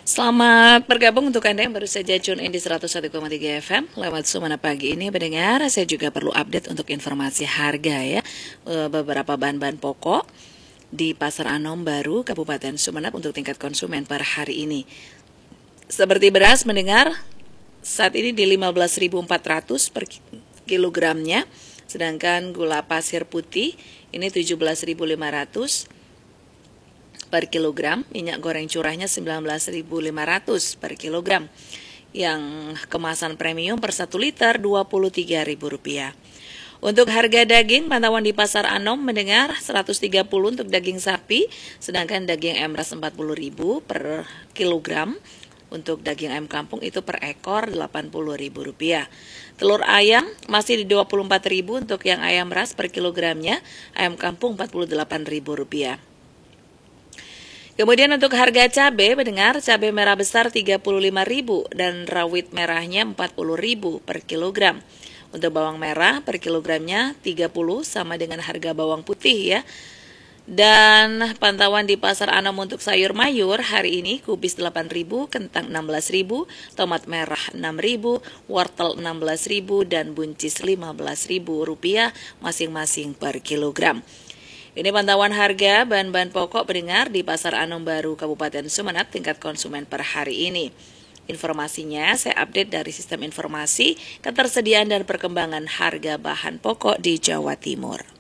Selamat bergabung untuk Anda yang baru saja tune in di 101,3 FM lewat Sumana Pagi ini. Pendengar, saya juga perlu update untuk informasi harga ya. Beberapa bahan-bahan pokok di Pasar Anom Baru, Kabupaten Sumeneb untuk tingkat konsumen per hari ini. Seperti beras, mendengar saat ini di 15.400 per kilogramnya. Sedangkan gula pasir putih ini 17.500 per kilogram, minyak goreng curahnya 19.500 per kilogram. Yang kemasan premium per 1 liter Rp23.000. Untuk harga daging, pantauan di Pasar Anom mendengar 130 untuk daging sapi, sedangkan daging ayam ras 40.000 per kilogram. Untuk daging ayam kampung itu per ekor Rp80.000. Telur ayam masih di Rp24.000 untuk yang ayam ras per kilogramnya, ayam kampung Rp48.000. Kemudian untuk harga cabai, mendengar cabai merah besar Rp35.000 dan rawit merahnya Rp40.000 per kilogram. Untuk bawang merah per kilogramnya 30 sama dengan harga bawang putih ya. Dan pantauan di Pasar Anom untuk sayur mayur hari ini kubis Rp8.000, kentang Rp16.000, tomat merah Rp6.000, wortel Rp16.000 dan buncis Rp15.000 masing-masing per kilogram. Ini pantauan harga bahan-bahan pokok pendengar di Pasar Anom Baru Kabupaten Sumeneb tingkat konsumen per hari ini. Informasinya saya update dari Sistem Informasi Ketersediaan dan Perkembangan Harga Bahan Pokok di Jawa Timur.